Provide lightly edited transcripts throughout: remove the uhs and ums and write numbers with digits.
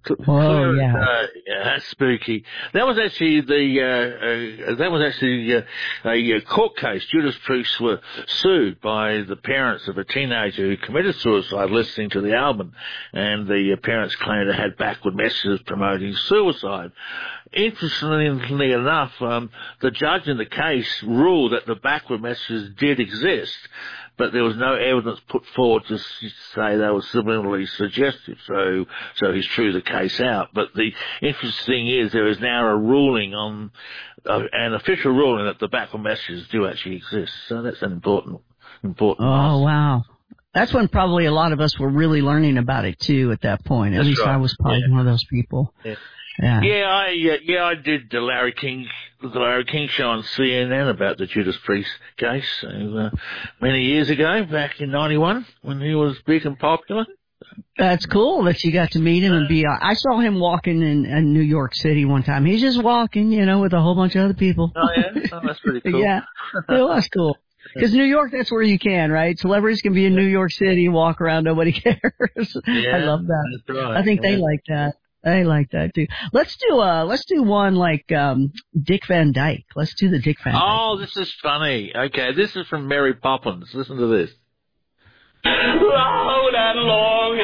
Oh, yeah. Yeah, that's spooky. That was actually a court case. Judas Priest were sued by the parents of a teenager who committed suicide listening to the album, and the parents claimed it had backward messages promoting suicide. Interestingly enough, the judge in the case ruled that the backward messages did exist, but there was no evidence put forward to say they were subliminally suggestive, so he's threw the case out. But the interesting thing is there is now a ruling on, an official ruling that the backward messages do actually exist, so that's an important Oh, wow. That's when probably a lot of us were really learning about it, too, at that point. At least right. I was probably one of those people. Yeah. Yeah. I did the Larry King show on CNN about the Judas Priest case many years ago, back in '91 when he was big and popular. That's cool that you got to meet him and be. I saw him walking in New York City one time. He's just walking, with a whole bunch of other people. Oh yeah, that's pretty cool. Yeah, it was cool. Because New York, that's where you can, right? Celebrities can be in New York City, walk around, nobody cares. Yeah, I love that. That's right. I think they like that. I like that too. Let's do one like Dick Van Dyke. Let's do the Dick Van Dyke. Oh, this is funny. Okay, this is from Mary Poppins. Listen to this. Loud and long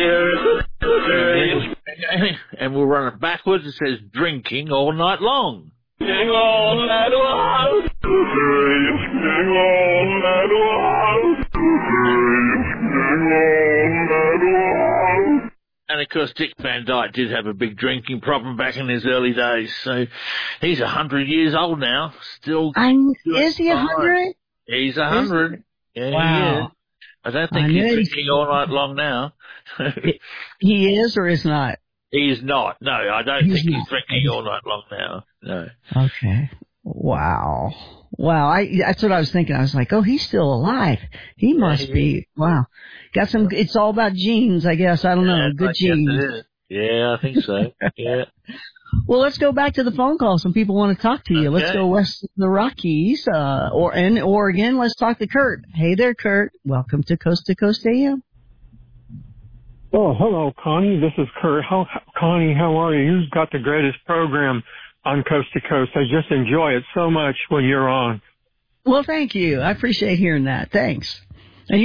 and clear. And we'll run it backwards. It says drinking all night long. Drinking all night long. Drinking all night long. Drinking all night long. And of course, Dick Van Dyke did have a big drinking problem back in his early days. So he's 100 years old now. Still. Is he 100? He's 100. Yeah, wow. He is. I don't think he's drinking all night long now. He is or is not? He is not. No, I don't think he's drinking all night long now. No. Okay. Wow. That's what I was thinking. I was like, oh, he's still alive. He must be. Wow. Got some, it's all about genes, I guess. I don't know. Good genes. It is. Yeah, I think so. Yeah. Well, let's go back to the phone call. Some people want to talk to you. Okay. Let's go west of the Rockies, or in Oregon. Let's talk to Kurt. Hey there, Kurt. Welcome to Coast AM. Oh, hello, Connie. This is Kurt. Connie, how are you? You've got the greatest program on Coast to Coast. I just enjoy it so much when you're on. Well, thank you. I appreciate hearing that. Thanks.